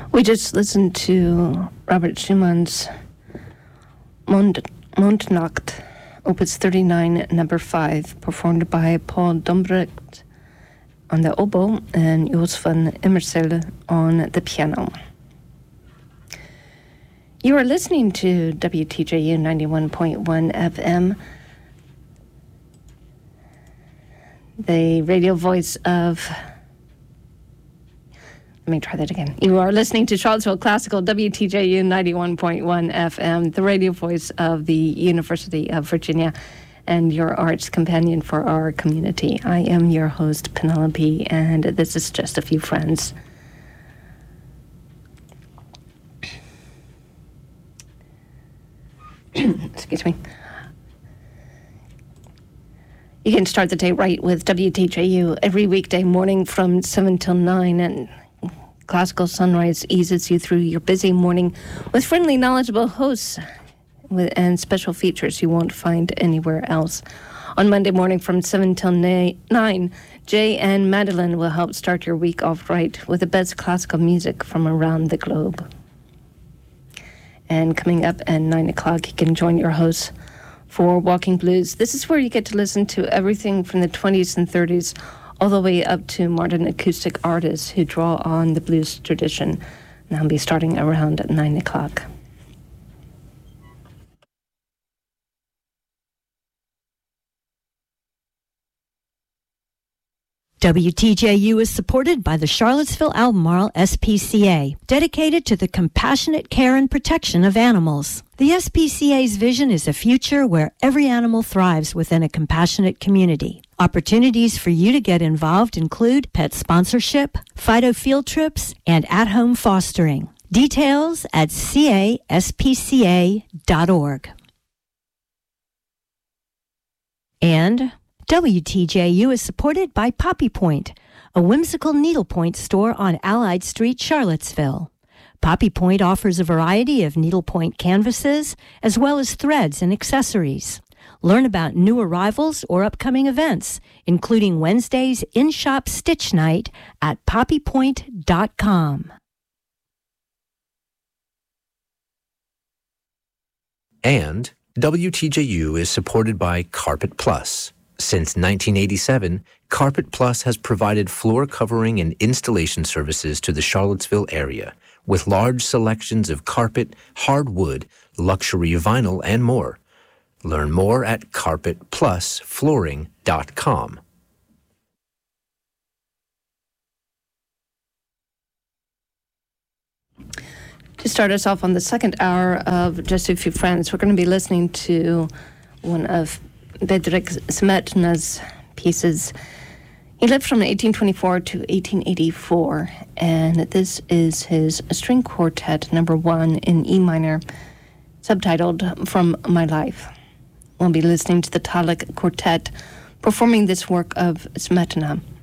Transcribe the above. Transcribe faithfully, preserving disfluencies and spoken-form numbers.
We just listened to Robert Schumann's Mond- Mondnacht, Opus thirty-nine, number five, performed by Paul Dombrecht on the oboe and Jos van Immersel on the piano. You are listening to W T J U ninety-one point one F M, the radio voice of... Let me try that again. You are listening to Charlottesville Classical, W T J U ninety-one point one F M, the radio voice of the University of Virginia, and your arts companion for our community. I am your host, Penelope, and this is Just a Few Friends. Excuse me. You can start the day right with W T J U every weekday morning from seven till nine, and Classical Sunrise eases you through your busy morning with friendly, knowledgeable hosts with, and special features you won't find anywhere else. On Monday morning from seven till nine, Jay and Madeline will help start your week off right with the best classical music from around the globe. And coming up at nine o'clock, you can join your hosts for Walking Blues. This is where you get to listen to everything from the twenties and thirties all the way up to modern acoustic artists who draw on the blues tradition. And I'll be starting around at nine o'clock. W T J U is supported by the Charlottesville Albemarle S P C A, dedicated to the compassionate care and protection of animals. The S P C A's vision is a future where every animal thrives within a compassionate community. Opportunities for you to get involved include pet sponsorship, Fido field trips, and at-home fostering. Details at c a s p c a dot org. And W T J U is supported by Poppy Point, a whimsical needlepoint store on Allied Street, Charlottesville. Poppy Point offers a variety of needlepoint canvases, as well as threads and accessories. Learn about new arrivals or upcoming events, including Wednesday's in-shop stitch night at poppy point dot com. And W T J U is supported by Carpet Plus. Since nineteen eighty-seven, Carpet Plus has provided floor covering and installation services to the Charlottesville area, with large selections of carpet, hardwood, luxury vinyl, and more. Learn more at carpet plus flooring dot com. To start us off on the second hour of Just a Few Friends, we're going to be listening to one of Bedřich Smetana's pieces. He lived from eighteen twenty-four to eighteen eighty-four, and this is his string quartet number one in E minor, subtitled From My Life. We'll be listening to the Talik Quartet performing this work of Smetana.